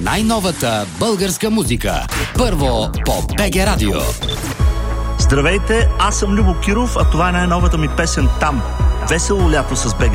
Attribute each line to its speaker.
Speaker 1: най-новата българска музика. Първо по БГ Радио.
Speaker 2: Здравейте, аз съм Любо Киров, а това е най-новата ми песен "Там". Весело лято с БГ